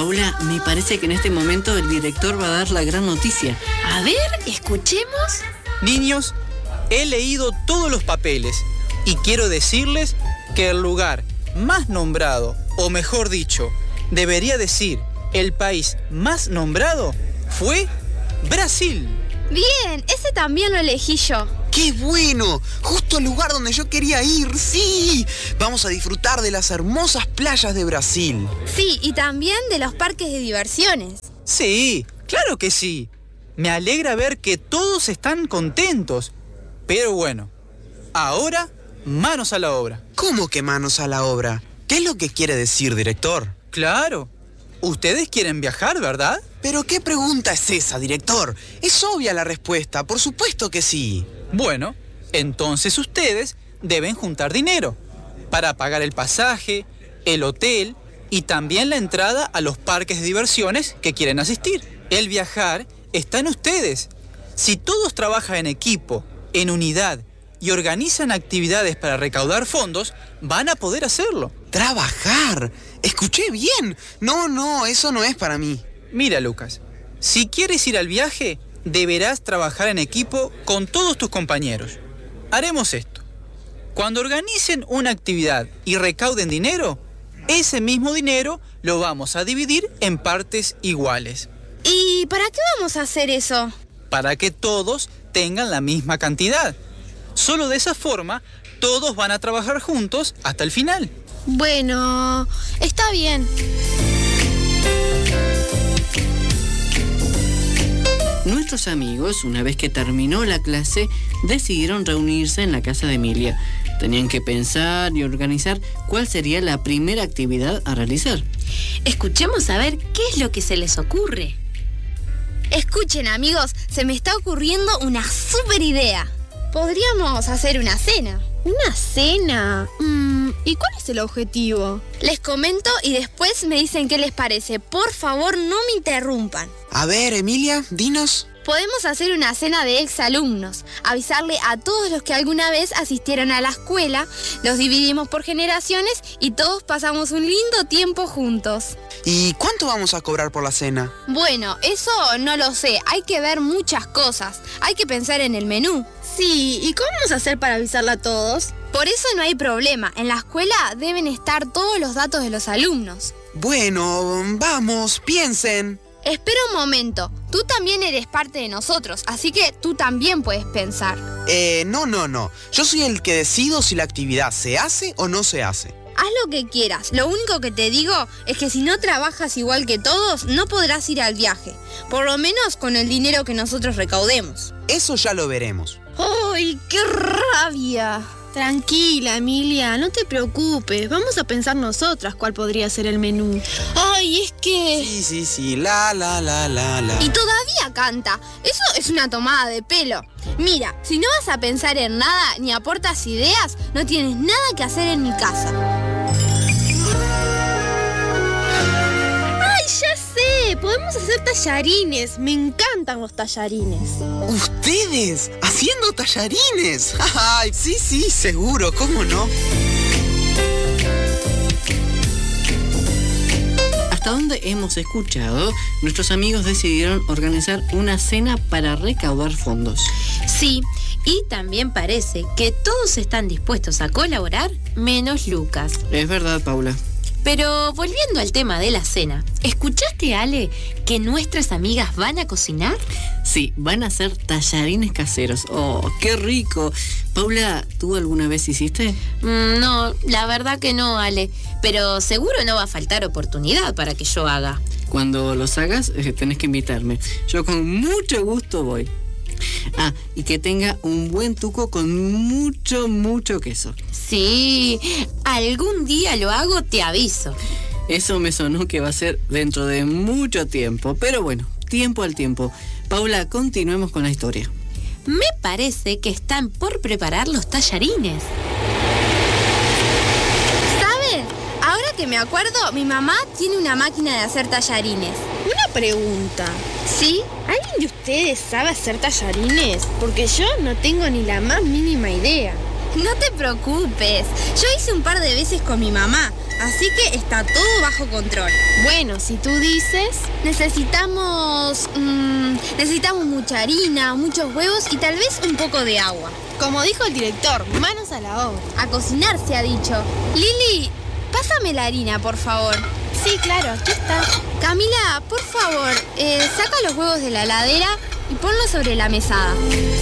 Paula, me parece que en este momento el director va a dar la gran noticia. A ver, escuchemos. Niños, he leído todos los papeles y quiero decirles que el lugar más nombrado, o mejor dicho, debería decir el país más nombrado, fue Brasil. Bien, ese también lo elegí yo. ¡Qué bueno! Justo el lugar donde yo quería ir, ¡sí! Vamos a disfrutar de las hermosas playas de Brasil. Sí, y también de los parques de diversiones. Sí, claro que sí. Me alegra ver que todos están contentos. Pero bueno, ahora manos a la obra. ¿Cómo que manos a la obra? ¿Qué es lo que quiere decir, director? Claro. Ustedes quieren viajar, ¿verdad? ¿Pero qué pregunta es esa, director? Es obvia la respuesta, por supuesto que sí. Bueno, entonces ustedes deben juntar dinero para pagar el pasaje, el hotel y también la entrada a los parques de diversiones que quieren asistir. El viajar está en ustedes. Si todos trabajan en equipo, en unidad y organizan actividades para recaudar fondos, van a poder hacerlo. ¿Trabajar? ¿Escuché bien? No, eso no es para mí. Mira, Lucas, si quieres ir al viaje, deberás trabajar en equipo con todos tus compañeros. Haremos esto. Cuando organicen una actividad y recauden dinero, ese mismo dinero lo vamos a dividir en partes iguales. ¿Y para qué vamos a hacer eso? Para que todos tengan la misma cantidad. Solo de esa forma, todos van a trabajar juntos hasta el final. Bueno, está bien. Nuestros amigos, una vez que terminó la clase, decidieron reunirse en la casa de Emilia. Tenían que pensar y organizar cuál sería la primera actividad a realizar. Escuchemos a ver qué es lo que se les ocurre. Escuchen, amigos, se me está ocurriendo una súper idea. Podríamos hacer una cena. ¿Una cena? ¿Y cuál es el objetivo? Les comento y después me dicen qué les parece. Por favor, no me interrumpan. A ver, Emilia, dinos. Podemos hacer una cena de exalumnos, avisarle a todos los que alguna vez asistieron a la escuela, los dividimos por generaciones y todos pasamos un lindo tiempo juntos. ¿Y cuánto vamos a cobrar por la cena? Bueno, eso no lo sé, hay que ver muchas cosas, hay que pensar en el menú. Sí, ¿y cómo vamos a hacer para avisarle a todos? Por eso no hay problema, en la escuela deben estar todos los datos de los alumnos. Bueno, vamos, piensen. Espera un momento, tú también eres parte de nosotros, así que tú también puedes pensar. No. Yo soy el que decido si la actividad se hace o no se hace. Haz lo que quieras, lo único que te digo es que si no trabajas igual que todos, no podrás ir al viaje. Por lo menos con el dinero que nosotros recaudemos. Eso ya lo veremos. ¡Ay, qué rabia! Tranquila, Emilia, no te preocupes. Vamos a pensar nosotras cuál podría ser el menú. Ay, es que... Sí, la. Y todavía canta. Eso es una tomada de pelo. Mira, si no vas a pensar en nada ni aportas ideas, no tienes nada que hacer en mi casa. ¡Ay, ya sé! Podemos hacer tallarines. Me encantan los tallarines. ¿Ustedes? ¿Haciendo tallarines? Ay, sí, seguro, ¿cómo no? Hasta donde hemos escuchado, nuestros amigos decidieron organizar una cena para recaudar fondos. Sí, y también parece que todos están dispuestos a colaborar, menos Lucas. Es verdad, Paula. Pero volviendo al tema de la cena, ¿escuchaste, Ale, que nuestras amigas van a cocinar? Sí, van a hacer tallarines caseros. ¡Oh, qué rico! Paula, ¿tú alguna vez hiciste? No, la verdad que no, Ale. Pero seguro no va a faltar oportunidad para que yo haga. Cuando los hagas, tenés que invitarme. Yo con mucho gusto voy. Ah, y que tenga un buen tuco con mucho queso. Sí, algún día lo hago, te aviso. Eso me sonó que va a ser dentro de mucho tiempo. Pero bueno, tiempo al tiempo. Paula, continuemos con la historia. Me parece que están por preparar los tallarines. ¿Saben? Ahora que me acuerdo, mi mamá tiene una máquina de hacer tallarines. Una pregunta. ¿Sí? ¿Alguien de ustedes sabe hacer tallarines? Porque yo no tengo ni la más mínima idea. No te preocupes, yo hice un par de veces con mi mamá. así que está todo bajo control. Bueno, si tú dices... Necesitamos mucha harina, muchos huevos y tal vez un poco de agua. Como dijo el director, manos a la obra. A cocinar se ha dicho. Lili, pásame la harina, por favor. Sí, claro, aquí está. Camila, por favor, saca los huevos de la heladera y ponlos sobre la mesada.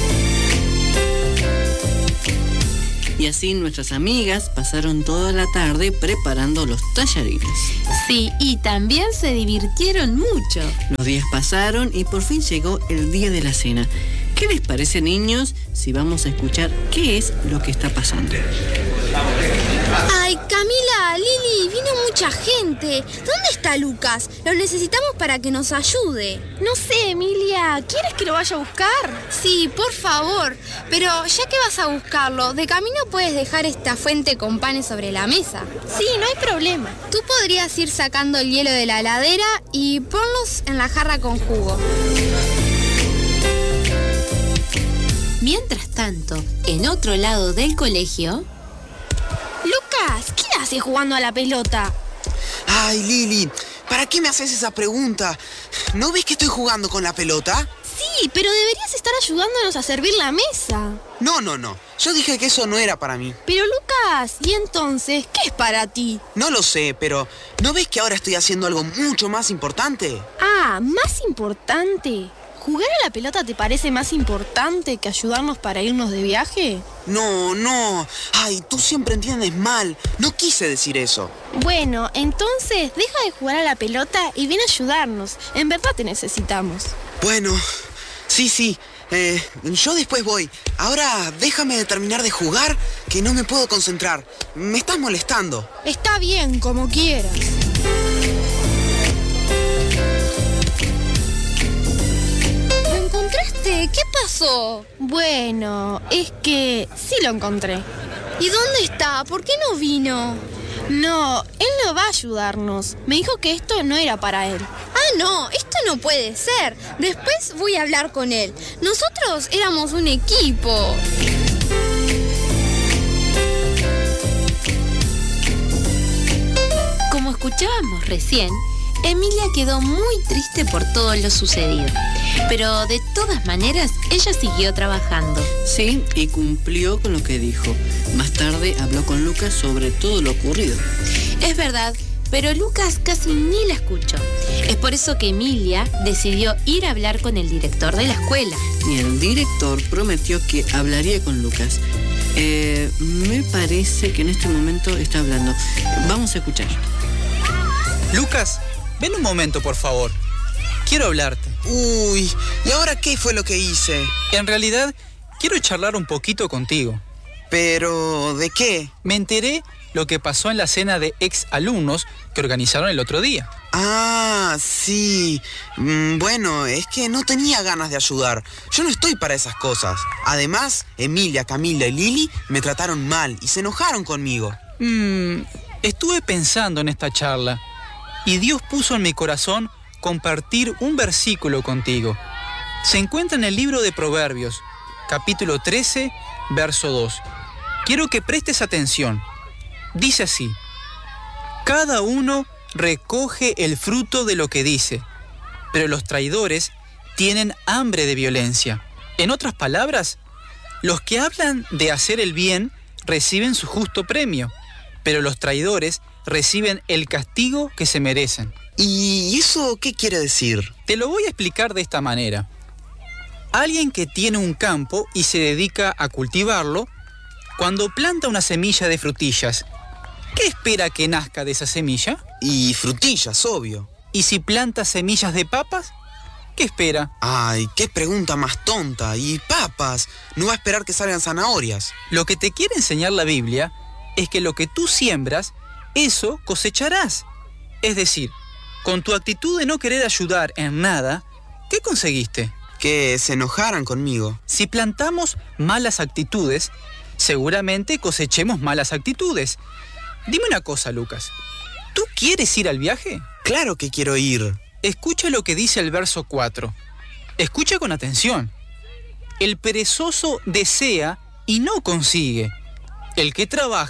Y así nuestras amigas pasaron toda la tarde preparando los tallarines. Sí, y también se divirtieron mucho. Los días pasaron y por fin llegó el día de la cena. ¿Qué les parece, niños, si vamos a escuchar qué es lo que está pasando? Ay, Camila, Lili, vino mucha gente. ¿Dónde está Lucas? Lo necesitamos para que nos ayude. No sé, Emilia, ¿quieres que lo vaya a buscar? Sí, por favor. Pero ya que vas a buscarlo, de camino puedes dejar esta fuente con panes sobre la mesa. Sí, no hay problema. Tú podrías ir sacando el hielo de la heladera y ponlos en la jarra con jugo. Mientras tanto, en otro lado del colegio... Lucas, ¿qué haces jugando a la pelota? Ay, Lili, ¿para qué me haces esa pregunta? ¿No ves que estoy jugando con la pelota? Sí, pero deberías estar ayudándonos a servir la mesa. No. Yo dije que eso no era para mí. Pero Lucas, ¿y entonces qué es para ti? No lo sé, pero ¿no ves que ahora estoy haciendo algo mucho más importante? Ah, ¿más importante? ¿Jugar a la pelota te parece más importante que ayudarnos para irnos de viaje? No. Ay, tú siempre entiendes mal. No quise decir eso. Bueno, entonces deja de jugar a la pelota y ven a ayudarnos. En verdad te necesitamos. Bueno, sí. Yo después voy. Ahora déjame terminar de jugar, que no me puedo concentrar. Me estás molestando. Está bien, como quieras. ¿Qué pasó? Bueno, es que sí lo encontré. ¿Y dónde está? ¿Por qué no vino? No, él no va a ayudarnos. Me dijo que esto no era para él. Ah, no, esto no puede ser. Después voy a hablar con él. Nosotros éramos un equipo. Como escuchábamos recién, Emilia quedó muy triste por todo lo sucedido. Pero de todas maneras, ella siguió trabajando. Sí, y cumplió con lo que dijo. Más tarde habló con Lucas sobre todo lo ocurrido. Es verdad, pero Lucas casi ni la escuchó. Es por eso que Emilia decidió ir a hablar con el director de la escuela. Y el director prometió que hablaría con Lucas. Me parece que en este momento está hablando. Vamos a escuchar. Lucas, ven un momento, por favor. Quiero hablarte. Uy, ¿y ahora qué fue lo que hice? En realidad, quiero charlar un poquito contigo. ¿Pero de qué? Me enteré lo que pasó en la cena de ex-alumnos que organizaron el otro día. Ah, sí. Bueno, es que no tenía ganas de ayudar. Yo no estoy para esas cosas. Además, Emilia, Camila y Lili me trataron mal y se enojaron conmigo. Estuve pensando en esta charla y Dios puso en mi corazón compartir un versículo contigo. Se encuentra en el libro de Proverbios, capítulo 13, verso 2. Quiero que prestes atención. Dice así: cada uno recoge el fruto de lo que dice, pero los traidores tienen hambre de violencia. En otras palabras, los que hablan de hacer el bien reciben su justo premio, pero los traidores reciben el castigo que se merecen. ¿Y eso qué quiere decir? Te lo voy a explicar de esta manera. Alguien que tiene un campo y se dedica a cultivarlo, cuando planta una semilla de frutillas, ¿qué espera que nazca de esa semilla? Y frutillas, obvio. ¿Y si planta semillas de papas? ¿Qué espera? Ay, qué pregunta más tonta. ¿Y papas? ¿No va a esperar que salgan zanahorias? Lo que te quiere enseñar la Biblia es que lo que tú siembras, eso cosecharás. Es decir, con tu actitud de no querer ayudar en nada, ¿qué conseguiste? Que se enojaran conmigo. Si plantamos malas actitudes, seguramente cosechemos malas actitudes. Dime una cosa, Lucas. ¿Tú quieres ir al viaje? Claro que quiero ir. Escucha lo que dice el verso 4. Escucha con atención. El perezoso desea y no consigue. El que trabaja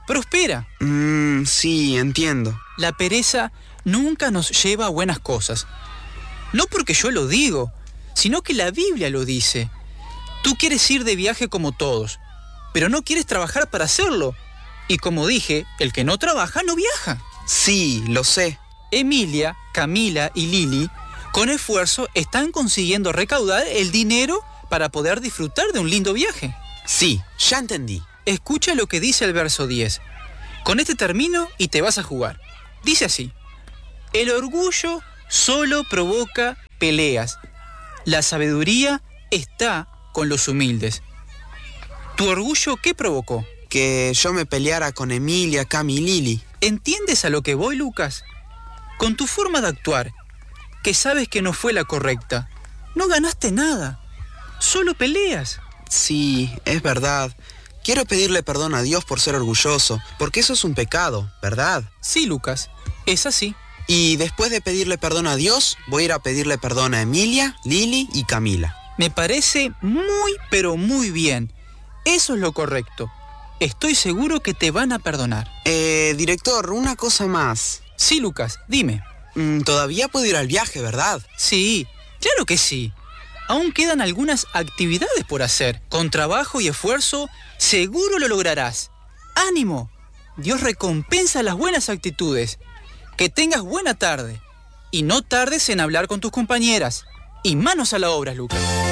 prospera. Sí, entiendo. La pereza nunca nos lleva a buenas cosas. No porque yo lo digo, sino que la Biblia lo dice. Tú quieres ir de viaje como todos, pero no quieres trabajar para hacerlo. Y como dije, el que no trabaja no viaja. Sí, lo sé. Emilia, Camila y Lili, con esfuerzo, están consiguiendo recaudar el dinero para poder disfrutar de un lindo viaje. Sí, ya entendí. Escucha lo que dice el verso 10. Con este termino y te vas a jugar. Dice así: el orgullo solo provoca peleas. La sabiduría está con los humildes. ¿Tu orgullo qué provocó? Que yo me peleara con Emilia, Cami y Lili. ¿Entiendes a lo que voy, Lucas? Con tu forma de actuar, que sabes que no fue la correcta, no ganaste nada. Solo peleas. Sí, es verdad. Quiero pedirle perdón a Dios por ser orgulloso, porque eso es un pecado, ¿verdad? Sí, Lucas, es así. Y después de pedirle perdón a Dios, voy a ir a pedirle perdón a Emilia, Lili y Camila. Me parece muy, pero muy bien. Eso es lo correcto. Estoy seguro que te van a perdonar. Director, una cosa más. Sí, Lucas, dime. Todavía puedo ir al viaje, ¿verdad? Sí, claro que sí. Aún quedan algunas actividades por hacer. Con trabajo y esfuerzo, seguro lo lograrás. ¡Ánimo! Dios recompensa las buenas actitudes. Que tengas buena tarde. Y no tardes en hablar con tus compañeras. Y manos a la obra, Lucas.